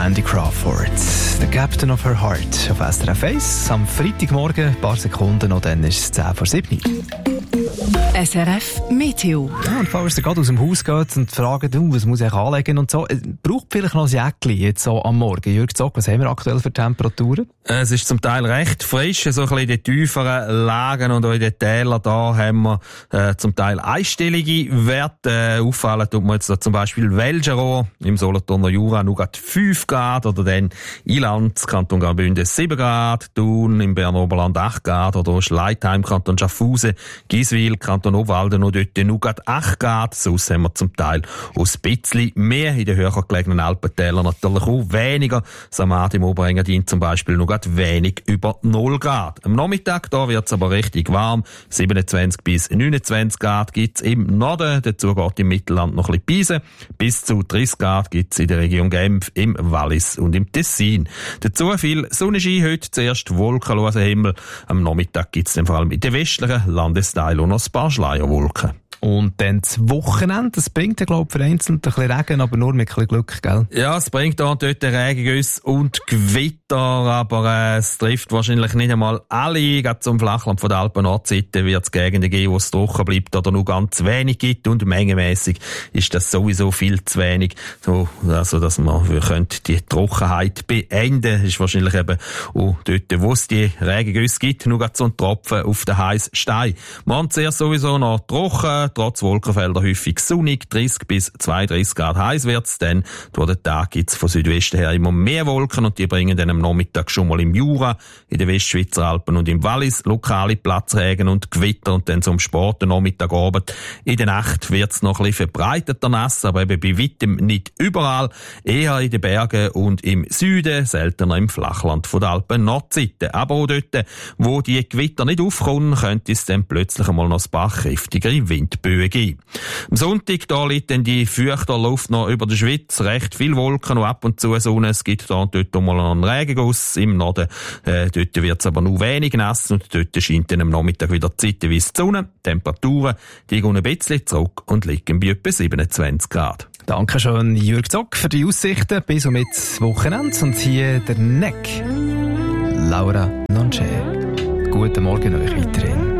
Randy Crawford, der Captain of Her Heart auf SRF 1. Am Freitagmorgen, ein paar Sekunden noch, dann ist es 10:07. SRF Meteo. Ja, und falls ihr gerade aus dem Haus geht und fragt, was muss ich anlegen und so, braucht vielleicht noch ein Jäckchen jetzt so am Morgen. Jürg Zock, was haben wir aktuell für Temperaturen? Es ist zum Teil recht frisch, so ein bisschen in den tieferen Lagen und auch in den Tälern, da haben wir zum Teil einstellige Werte. Auffallen tut man jetzt da zum Beispiel Welgerow im Solothurner Jura nur gerade 5 Grad oder dann Ilanz, Kanton Graubünden 7 Grad, Thun im Berner Oberland 8 Grad oder Schleitheim, Kanton Schaffhausen, Giswil, Kanton Obwalden und dort nur gerade 8 Grad. Sonst haben wir zum Teil auch ein bisschen mehr in den höher gelegenen Alpentälern, natürlich auch weniger. Samad im Oberengadin zum Beispiel nur gerade wenig über 0 Grad. Am Nachmittag da wird's aber richtig warm. 27 bis 29 Grad gibt's im Norden. Dazu geht im Mittelland noch ein bisschen Piese. Bis zu 30 Grad gibt's in der Region Genf, im Wallis und im Tessin. Dazu viel Sonnenschein heute, zuerst wolkenloser Himmel. Am Nachmittag gibt's dann vor allem in den westlichen Landesteilen auch noch ein paar Schleierwolken. Und dann das Wochenende, das bringt ja, glaube ich, vereinzelt ein bisschen Regen, aber nur mit ein bisschen Glück, gell? Ja, es bringt da und dort Regengüsse und Gewitter, aber es trifft wahrscheinlich nicht einmal alle. Gerade zum Flachland von der Alpen-Nordseite wird es Gegenden geben, wo es trocken bleibt oder nur ganz wenig gibt, und mengenmässig ist das sowieso viel zu wenig, so, also dass man die Trockenheit beenden könnte. Ist wahrscheinlich eben auch dort, wo es die Regengüsse gibt, nur gerade so ein Tropfen auf den heißen Stein. Man zuerst sowieso noch trocken, trotz Wolkenfelder häufig sonnig, 30 bis 32 Grad heiß wird's, denn durch den Tag gibt's von Südwesten her immer mehr Wolken und die bringen dann am Nachmittag schon mal im Jura, in den Westschweizer Alpen und im Wallis lokale Platzregen und Gewitter und dann zum späten Nachmittagabend. In der Nacht wird's noch ein bisschen verbreiteter nass, aber eben bei weitem nicht überall, eher in den Bergen und im Süden, seltener im Flachland von der Alpen-Nordseite. Aber auch dort, wo die Gewitter nicht aufkommen, könnte es dann plötzlich einmal noch ein paar kräftigere Windböen geben. Am Sonntag da liegt dann die feuchte Luft noch über der Schweiz, recht viel Wolken und ab und zu Sonne. Es gibt da und dort mal einen Regenguss im Norden. Dort wird es aber nur wenig nass und dort scheint dann am Nachmittag wieder zeitweise die Sonne. Temperaturen, die gehen ein bisschen zurück und liegen bei etwa 27 Grad. Dankeschön, Jürg Zock, für die Aussichten bis und mit Wochenende. Und hier der Neck, Laura Nonche. Guten Morgen euch weiterhin.